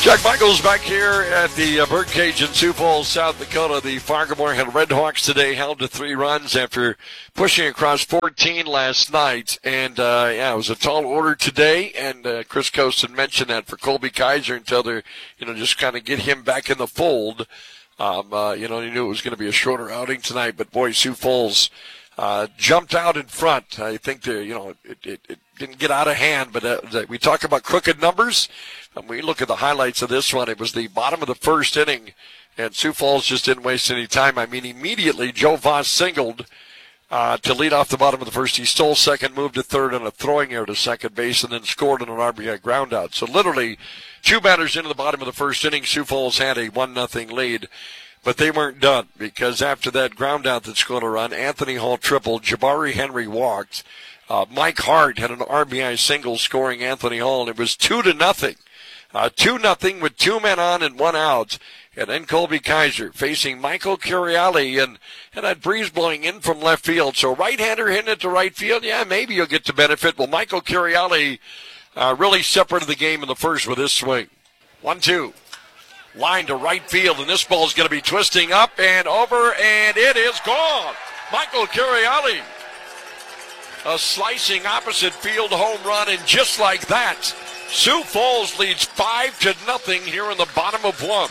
Jack Michaels back here at the Birdcage in Sioux Falls, South Dakota. The Fargo-Moorhead Redhawks today held to 3 runs after pushing across 14 last night. And, it was a tall order today. And Chris Coast had mentioned that for Colby Kaiser until they're, just kind of get him back in the fold. He knew it was going to be a shorter outing tonight. But, boy, Sioux Falls jumped out in front. I think, it didn't get out of hand. But we talk about crooked numbers. When we look at the highlights of this one, it was the bottom of the first inning, and Sioux Falls just didn't waste any time. I mean, immediately Joe Voss singled to lead off the bottom of the first. He stole second, moved to third on a throwing error to second base, and then scored on an RBI groundout. So literally 2 batters into the bottom of the first inning, Sioux Falls had a 1-0 lead. But they weren't done, because after that groundout that's going to run, Anthony Hall tripled, Jabari Henry walked, Mike Hart had an RBI single scoring Anthony Hall, and it was 2-0. 2-0 with 2 men on and 1 out. And then Colby Kaiser facing Michael Curiali, and that breeze blowing in from left field. So right-hander hitting it to right field, yeah, maybe you'll get to benefit. Well, Michael Curiali really separated the game in the first with this swing. 1-2. Line to right field, and this ball is going to be twisting up and over, and it is gone. Michael Curiali, a slicing opposite field home run, and just like that, Sioux Falls leads 5-0 here in the bottom of 1.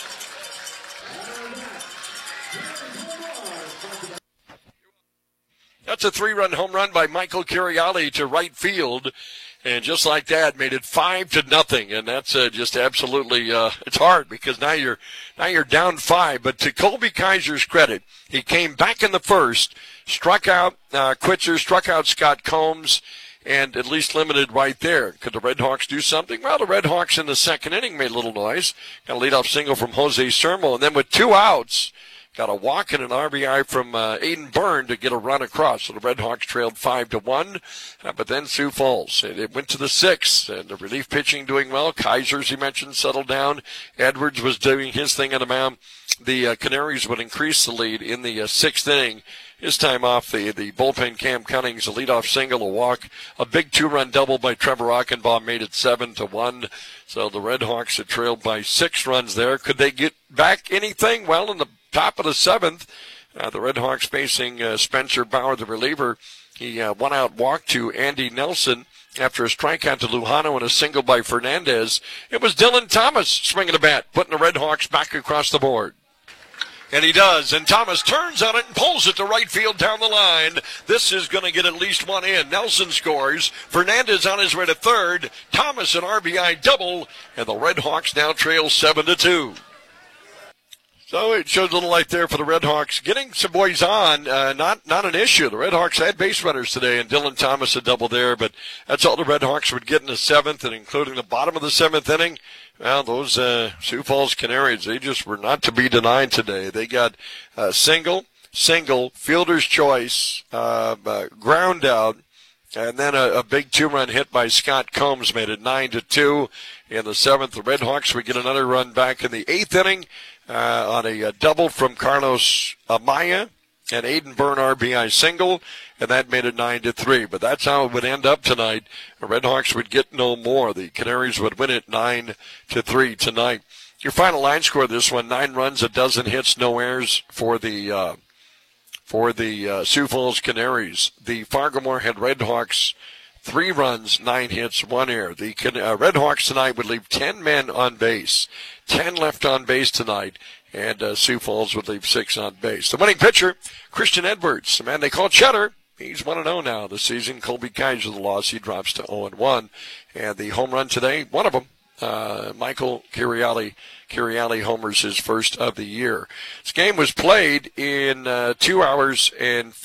That's a 3-run home run by Michael Curiali to right field. And just like that, made it 5-0. And that's just absolutely, it's hard because now you're down 5. But to Colby Kaiser's credit, he came back in the first, struck out Quitzer, struck out Scott Combs, and at least limited right there. Could the Redhawks do something? Well, the Redhawks in the second inning made a little noise. Got a leadoff single from Jose Sermo. And then with 2 outs, got a walk and an RBI from Aiden Byrne to get a run across. So the Redhawks trailed 5-1. But then Sioux Falls. It went to the 6th. And the relief pitching doing well. Kaiser, as you mentioned, settled down. Edwards was doing his thing on the mound. The Canaries would increase the lead in the 6th inning. His time off, the bullpen Cam Cunnings, a leadoff single, a walk, a big 2-run double by Trevor Achenbaum made it 7-1. So the Redhawks had trailed by 6 runs there. Could they get back anything? Well, in the top of the 7th, the Redhawks facing Spencer Bauer, the reliever. He 1-out walk to Andy Nelson after a strikeout to Lujano and a single by Fernandez. It was Dylan Thomas swinging a bat, putting the Redhawks back across the board. And he does, and Thomas turns on it and pulls it to right field down the line. This is going to get at least 1 in. Nelson scores. Fernandez on his way to third. Thomas an RBI double, and the Redhawks now trail 7-2. So it shows a little light there for the Redhawks. Getting some boys on, not an issue. The Redhawks had base runners today, and Dylan Thomas a double there, but that's all the Redhawks would get in the 7th, and including the bottom of the 7th inning. Well, those Sioux Falls Canaries, they just were not to be denied today. They got single, fielder's choice, ground out, and then a big 2-run hit by Scott Combs made it 9-2. In the 7th, the Redhawks would get another run back in the 8th inning on a double from Carlos Amaya. And Aiden Byrne RBI single, and that made it 9-3. But that's how it would end up tonight. The Redhawks would get no more. The Canaries would win it 9-3 tonight. Your final line score of this one: 9 runs, a dozen hits, no errors for the Sioux Falls Canaries. The Fargo-Moorhead Redhawks: 3 runs, 9 hits, 1 error. The Redhawks tonight would leave 10 men on base. 10 left on base tonight. And Sioux Falls would leave 6 on base. The winning pitcher, Christian Edwards, the man they call Cheddar. He's 1-0 now this season. Colby Kaiser, the loss, he drops to 0-1. And the home run today, one of them, Michael Curiali homers his first of the year. This game was played in 2 hours and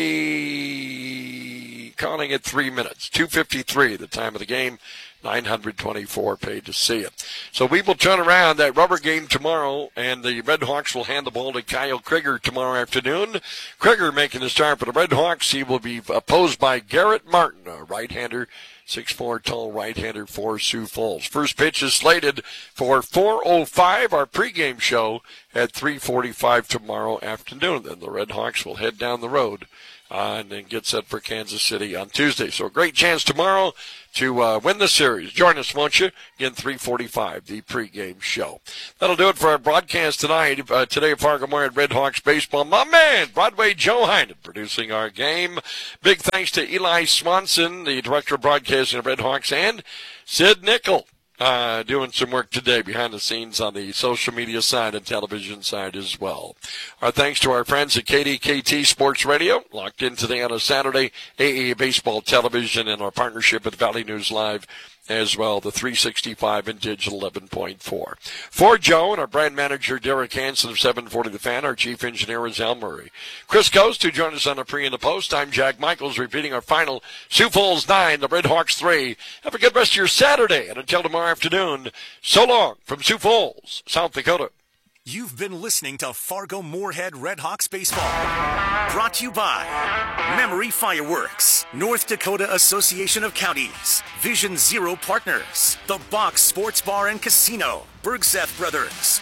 3 minutes. 2:53, the time of the game. 924 paid to see it. So we will turn around that rubber game tomorrow, and the Redhawks will hand the ball to Kyle Krieger tomorrow afternoon. Krieger making the start for the Redhawks. He will be opposed by Garrett Martin, a right-hander, 6'4", tall right-hander for Sioux Falls. First pitch is slated for 4:05, our pregame show at 3:45 tomorrow afternoon. Then the Redhawks will head down the road and then get set for Kansas City on Tuesday. So a great chance tomorrow to win the series. Join us, won't you? Again, 3:45, the pregame show. That'll do it for our broadcast tonight. Today at Fargo Moorhead Red Hawks baseball. My man, Broadway Joe Heinen, producing our game. Big thanks to Eli Swanson, the director of broadcasting of Red Hawks, and Sid Nickel. Doing some work today behind the scenes on the social media side and television side as well. Our thanks to our friends at KDKT Sports Radio, locked in today on a Saturday, AAA Baseball Television, and our partnership with Valley News Live as well, the 365 and Digital 11.4. For Joe and our brand manager, Derek Hansen of 740 The Fan, our chief engineer is Al Murray. Chris Coast, who joined us on the pre and the post. I'm Jack Michaels, repeating our final Sioux Falls 9, the Red Hawks 3. Have a good rest of your Saturday, and until tomorrow afternoon, so long from Sioux Falls, South Dakota. You've been listening to Fargo Moorhead Red Hawks Baseball. Brought to you by Memory Fireworks, North Dakota Association of Counties, Vision Zero Partners, The Box Sports Bar and Casino, Bergseth Brothers,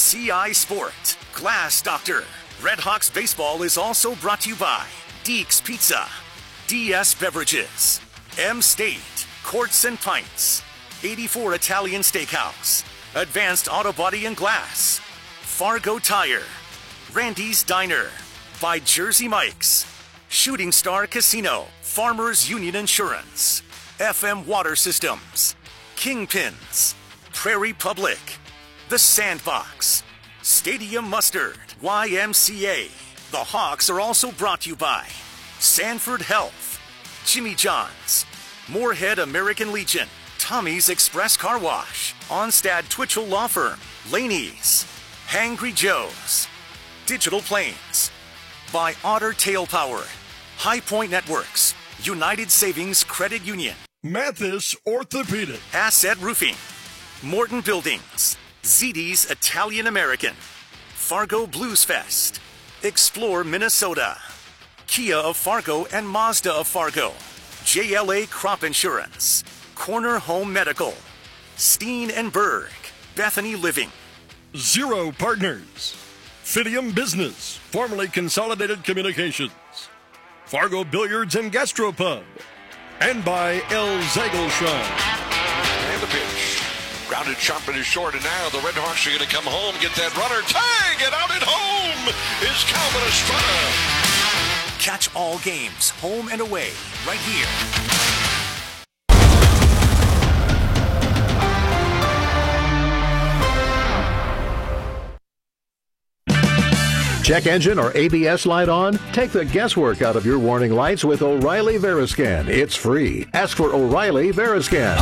CI Sport, Glass Doctor. Red Hawks Baseball is also brought to you by Deeks Pizza, DS Beverages, M State, Courts and Pints, 84 Italian Steakhouse, Advanced Auto Body and Glass, Fargo Tire, Randy's Diner, by Jersey Mike's, Shooting Star Casino, Farmers Union Insurance, FM Water Systems, Kingpins, Prairie Public, The Sandbox, Stadium Mustard, YMCA. The Hawks are also brought to you by Sanford Health, Jimmy John's, Moorhead American Legion, Tommy's Express Car Wash, Onstad Twitchell Law Firm, Laney's, Hangry Joe's, Digital Planes, by Otter Tail Power, High Point Networks, United Savings Credit Union, Mathis Orthopedic, Asset Roofing, Morton Buildings, ZD's Italian American, Fargo Blues Fest, Explore Minnesota, Kia of Fargo and Mazda of Fargo, JLA Crop Insurance, Corner Home Medical, Steen and Berg, Bethany Living, Zero Partners, Fidium Business, formerly Consolidated Communications, Fargo Billiards and Gastropub, and by El Zagelschein. And the pitch. Grounded sharp and is short, and now the Red Hawks are going to come home, get that runner. Tag it out at home is Calvin Estrada. Catch all games, home and away, right here. Check engine or ABS light on? Take the guesswork out of your warning lights with O'Reilly Veriscan. It's free. Ask for O'Reilly Veriscan.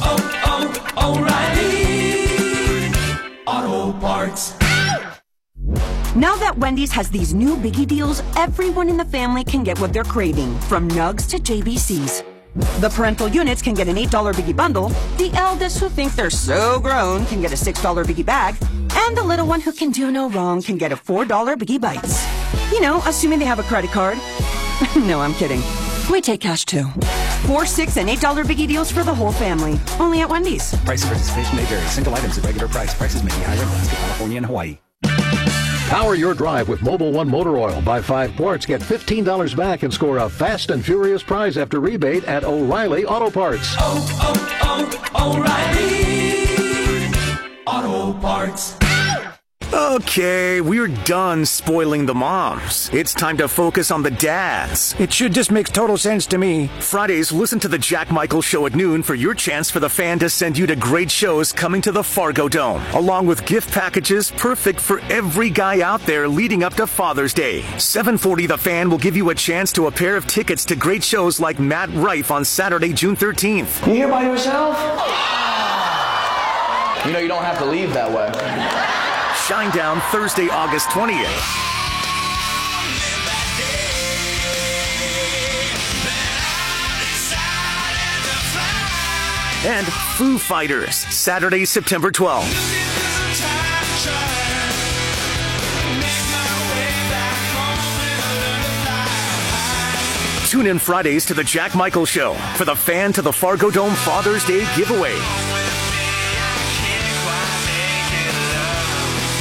O'Reilly Auto Parts. Now that Wendy's has these new biggie deals, everyone in the family can get what they're craving, from nugs to JBCs. The parental units can get an $8 biggie bundle, the eldest who think they're so grown can get a $6 biggie bag, and the little one who can do no wrong can get a $4 biggie bites. You know, assuming they have a credit card. No, I'm kidding. We take cash too. $4, $6, and $8 biggie deals for the whole family. Only at Wendy's. Price and participation may vary. Single items at regular price. Prices may be higher in Alaska, California, and Hawaii. Power your drive with Mobil 1 Motor Oil. Buy 5 quarts, get $15 back, and score a fast and furious prize after rebate at O'Reilly Auto Parts. O'Reilly Auto Parts. Okay, we're done spoiling the moms. It's time to focus on the dads. It should just makes total sense to me. Fridays, listen to the Jack Michaels Show at noon for your chance for the Fan to send you to great shows coming to the Fargo Dome, along with gift packages perfect for every guy out there leading up to Father's Day. 740 The Fan will give you a chance to a pair of tickets to great shows like Matt Rife on Saturday, June 13th. You here by yourself? You know you don't have to leave that way. Shinedown Thursday, August 20th. And Foo Fighters, Saturday, September 12th. Tune in Fridays to the Jack Michaels Show for the Fan to the Fargo Dome Father's Day giveaway.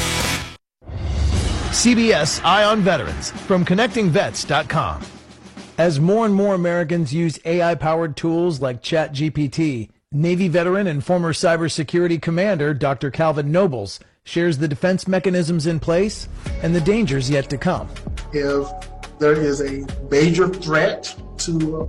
CBS Eye on Veterans from ConnectingVets.com. As more and more Americans use AI-powered tools like ChatGPT, Navy veteran and former cybersecurity commander Dr. Calvin Nobles shares the defense mechanisms in place and the dangers yet to come. If there is a major threat to